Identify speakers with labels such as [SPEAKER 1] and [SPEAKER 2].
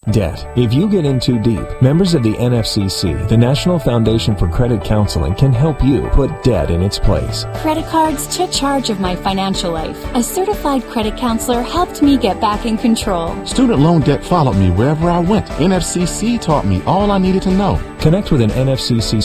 [SPEAKER 1] Debt. If you get in too deep, members of the NFCC, the National Foundation for Credit Counseling, can help you put debt in its place.
[SPEAKER 2] Credit cards took charge of my financial life. A certified credit counselor helped me get back in control.
[SPEAKER 3] Student loan debt followed me wherever I went. NFCC taught me all I needed to know.
[SPEAKER 1] Connect with an NFCC